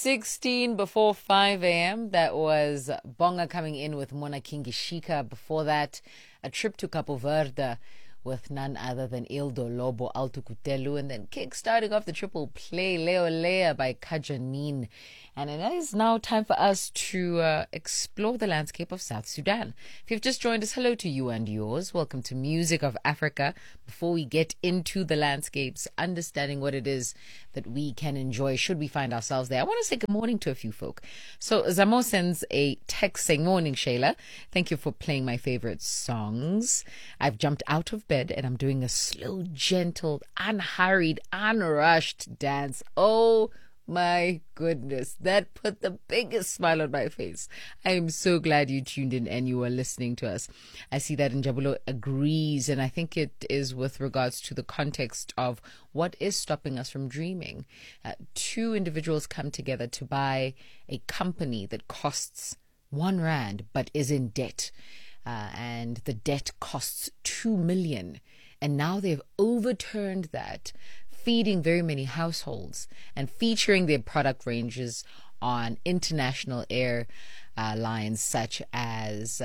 16 before 5 a.m. That was Bonga coming in with Mona Kingishika. Before that, a trip to Cabo Verde with none other than Ildo Lobo Alto Kutelu. And then kick-starting off the triple play, Leo Lea by Kajanin. And it is now time for us to explore the landscape of South Sudan. If you've just joined us, hello to you and yours. Welcome to Music of Africa. Before we get into the landscapes, understanding what it is that we can enjoy should we find ourselves there, I want to say good morning to a few folk. So Zamo sends a text saying, "Morning, Shayla. Thank you for playing my favorite songs. I've jumped out of bed and I'm doing a slow, gentle, unhurried, unrushed dance. Oh, my goodness, that put the biggest smile on my face. I am so glad you tuned in and you are listening to us. I see that Njabulo agrees, and I think it is with regards to the context of what is stopping us from dreaming. Two individuals come together to buy a company that costs R1 but is in debt, and the debt costs 2 million, and now they've overturned that, feeding very many households and featuring their product ranges on international airlines such as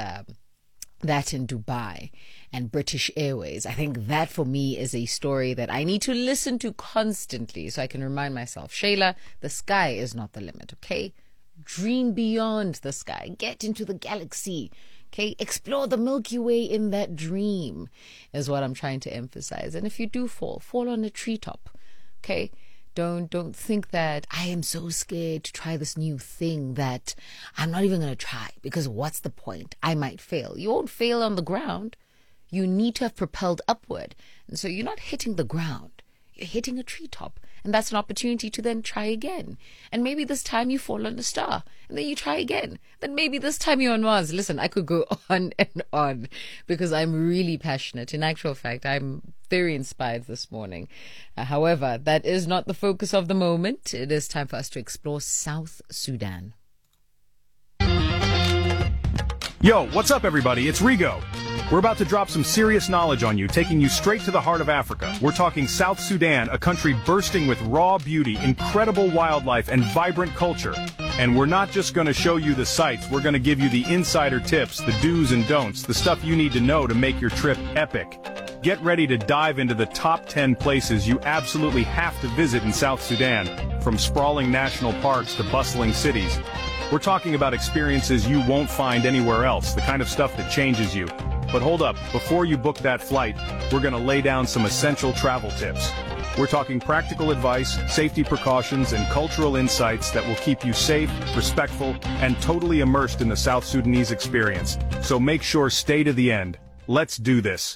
that in Dubai and British Airways. I think that for me is a story that I need to listen to constantly so I can remind myself, Shayla, the sky is not the limit, okay? Dream beyond the sky. Get into the galaxy. Okay, explore the Milky Way in that dream is what I'm trying to emphasize. And if you do fall on a treetop. Okay, don't think that I am so scared to try this new thing that I'm not even going to try, because what's the point? I might fail. You won't fail on the ground. You need to have propelled upward. And so you're not hitting the ground. You're hitting a treetop. And that's an opportunity to then try again. And maybe this time you fall on a star. And then you try again. Then maybe this time you're on Mars. Listen, I could go on and on because I'm really passionate. In actual fact, I'm very inspired this morning. However, that is not the focus of the moment. It is time for us to explore South Sudan. Yo, what's up, everybody? It's Rigo. We're about to drop some serious knowledge on you, taking you straight to the heart of Africa. We're talking South Sudan, a country bursting with raw beauty, incredible wildlife, and vibrant culture. And we're not just going to show you the sights, we're going to give you the insider tips, the do's and don'ts, the stuff you need to know to make your trip epic. Get ready to dive into the top 10 places you absolutely have to visit in South Sudan, from sprawling national parks to bustling cities. We're talking about experiences you won't find anywhere else, the kind of stuff that changes you. But hold up, before you book that flight, we're going to lay down some essential travel tips. We're talking practical advice, safety precautions, and cultural insights that will keep you safe, respectful, and totally immersed in the South Sudanese experience. So make sure stay to the end. Let's do this.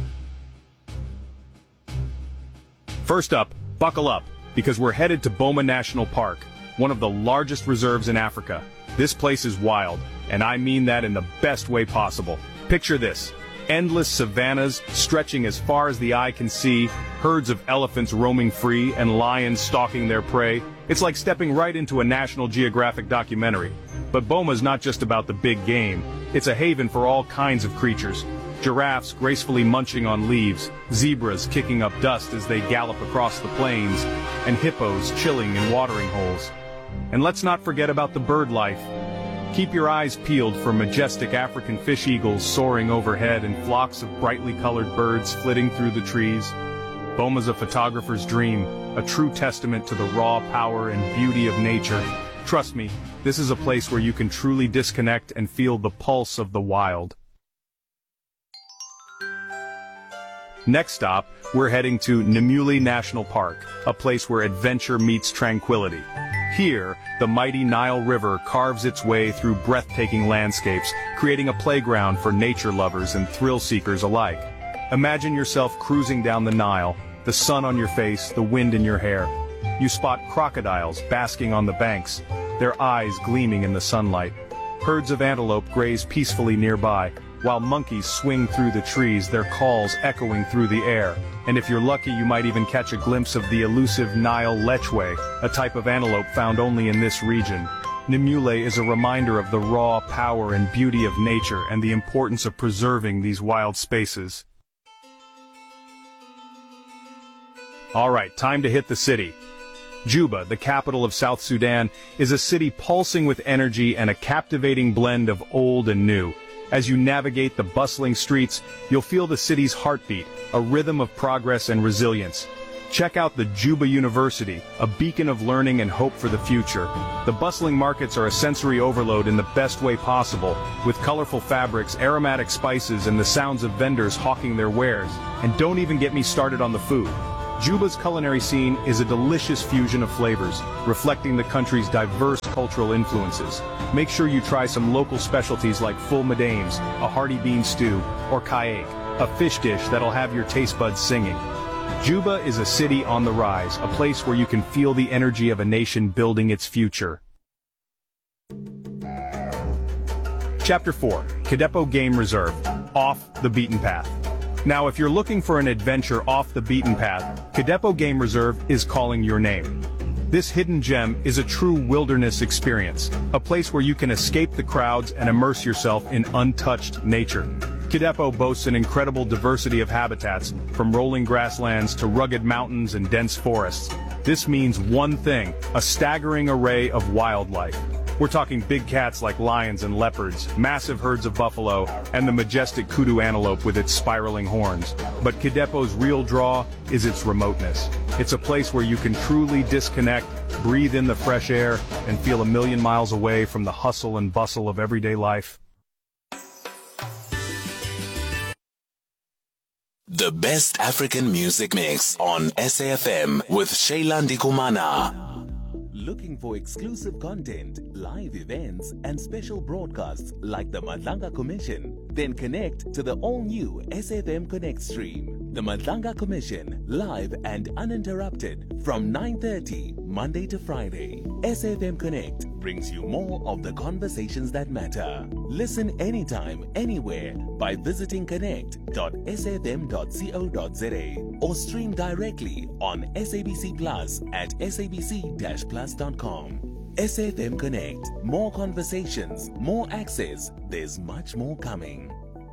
First up, buckle up, because we're headed to Boma National Park, one of the largest reserves in Africa. This place is wild, and I mean that in the best way possible. Picture this: endless savannas stretching as far as the eye can see, herds of elephants roaming free, and lions stalking their prey. It's like stepping right into a National Geographic documentary. But Boma's not just about the big game. It's a haven for all kinds of creatures. Giraffes gracefully munching on leaves, zebras kicking up dust as they gallop across the plains, and hippos chilling in watering holes. And let's not forget about the bird life. Keep your eyes peeled for majestic African fish eagles soaring overhead and flocks of brightly colored birds flitting through the trees. Boma's a photographer's dream, a true testament to the raw power and beauty of nature. Trust me, this is a place where you can truly disconnect and feel the pulse of the wild. Next stop, we're heading to Nimule National Park, a place where adventure meets tranquility. Here, the mighty Nile River carves its way through breathtaking landscapes, creating a playground for nature lovers and thrill seekers alike. Imagine yourself cruising down the Nile, the sun on your face, the wind in your hair. You spot crocodiles basking on the banks, their eyes gleaming in the sunlight. Herds of antelope graze peacefully nearby, while monkeys swing through the trees, their calls echoing through the air. And if you're lucky, you might even catch a glimpse of the elusive Nile lechwe, a type of antelope found only in this region. Nimule is a reminder of the raw power and beauty of nature and the importance of preserving these wild spaces. Alright, time to hit the city. Juba, the capital of South Sudan, is a city pulsing with energy and a captivating blend of old and new. As you navigate the bustling streets, you'll feel the city's heartbeat, a rhythm of progress and resilience. Check out the Juba University, a beacon of learning and hope for the future. The bustling markets are a sensory overload in the best way possible, with colorful fabrics, aromatic spices, and the sounds of vendors hawking their wares. And don't even get me started on the food. Juba's culinary scene is a delicious fusion of flavors, reflecting the country's diverse cultural influences. Make sure you try some local specialties like full madames, a hearty bean stew, or kaek, a fish dish that'll have your taste buds singing. Juba is a city on the rise, a place where you can feel the energy of a nation building its future. Chapter 4, Kidepo Game Reserve, Off the Beaten Path. Now, if you're looking for an adventure off the beaten path, Kidepo Game Reserve is calling your name. This hidden gem is a true wilderness experience, a place where you can escape the crowds and immerse yourself in untouched nature. Kidepo boasts an incredible diversity of habitats, from rolling grasslands to rugged mountains and dense forests. This means one thing, a staggering array of wildlife. We're talking big cats like lions and leopards, massive herds of buffalo, and the majestic kudu antelope with its spiraling horns. But Kidepo's real draw is its remoteness. It's a place where you can truly disconnect, breathe in the fresh air, and feel a million miles away from the hustle and bustle of everyday life. The best African music mix on SAFM with Shaylandi Kumana. Looking for exclusive content, live events, and special broadcasts like the Madlanga Commission? Then connect to the all-new SAFM Connect stream. The Madlanga Commission, live and uninterrupted from 9:30 Monday to Friday. SAFM Connect brings you more of the conversations that matter. Listen anytime, anywhere by visiting connect.safm.co.za or stream directly on SABC Plus at sabc-plus.com. SAFM Connect. More conversations, more access. There's much more coming.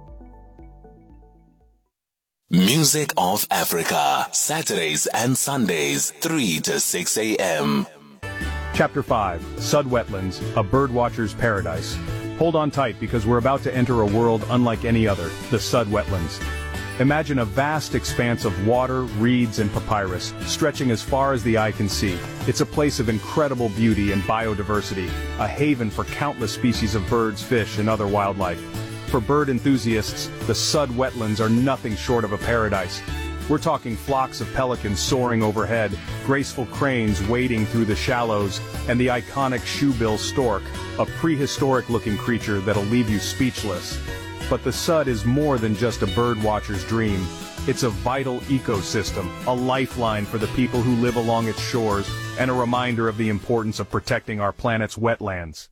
Music of Africa, Saturdays and Sundays, 3 to 6 a.m. Chapter 5, Sud Wetlands, a birdwatcher's paradise. Hold on tight because we're about to enter a world unlike any other, the Sud Wetlands. Imagine a vast expanse of water, reeds, and papyrus, stretching as far as the eye can see. It's a place of incredible beauty and biodiversity, a haven for countless species of birds, fish, and other wildlife. For bird enthusiasts, the Sud Wetlands are nothing short of a paradise. We're talking flocks of pelicans soaring overhead, graceful cranes wading through the shallows, and the iconic shoebill stork, a prehistoric-looking creature that'll leave you speechless. But the Sud is more than just a birdwatcher's dream. It's a vital ecosystem, a lifeline for the people who live along its shores, and a reminder of the importance of protecting our planet's wetlands.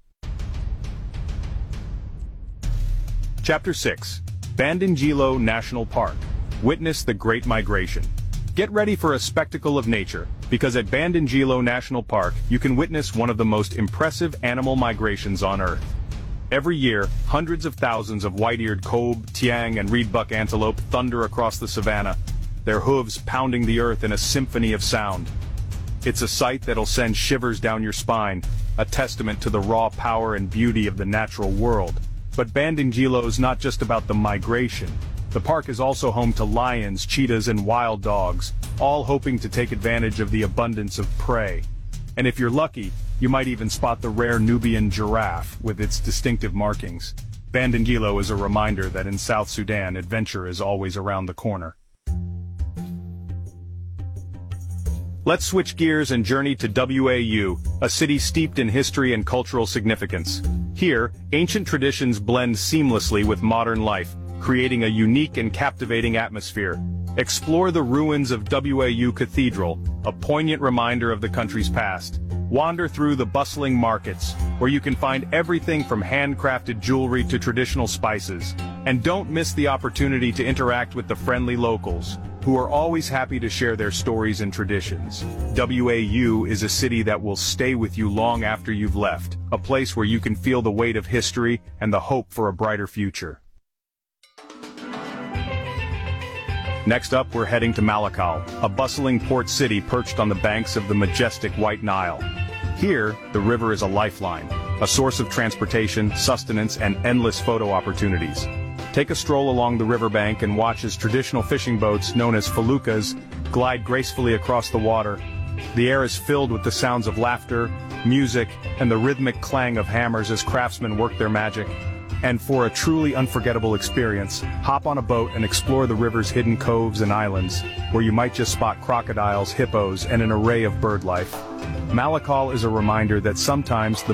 Chapter 6, Bandingilo National Park. Witness the Great Migration. Get ready for a spectacle of nature, because at Bandingilo National Park, you can witness one of the most impressive animal migrations on Earth. Every year, hundreds of thousands of white-eared kobe, tiang, and reedbuck antelope thunder across the savanna, their hooves pounding the earth in a symphony of sound. It's a sight that'll send shivers down your spine, a testament to the raw power and beauty of the natural world. But Bandingilo is not just about the migration. The park is also home to lions, cheetahs, and wild dogs, all hoping to take advantage of the abundance of prey. And if you're lucky, you might even spot the rare Nubian giraffe with its distinctive markings. Bandingilo is a reminder that in South Sudan, adventure is always around the corner. Let's switch gears and journey to WAU, a city steeped in history and cultural significance. Here, ancient traditions blend seamlessly with modern life, creating a unique and captivating atmosphere. Explore the ruins of WAU Cathedral, a poignant reminder of the country's past. Wander through the bustling markets, where you can find everything from handcrafted jewelry to traditional spices. And don't miss the opportunity to interact with the friendly locals, who are always happy to share their stories and traditions. WAU is a city that will stay with you long after you've left, a place where you can feel the weight of history and the hope for a brighter future. Next up, we're heading to Malakal, a bustling port city perched on the banks of the majestic White Nile. Here, the river is a lifeline, a source of transportation, sustenance, and endless photo opportunities. Take a stroll along the riverbank and watch as traditional fishing boats, known as feluccas, glide gracefully across the water. The air is filled with the sounds of laughter, music, and the rhythmic clang of hammers as craftsmen work their magic. And for a truly unforgettable experience, hop on a boat and explore the river's hidden coves and islands, where you might just spot crocodiles, hippos, and an array of bird life. Malakal is a reminder that sometimes the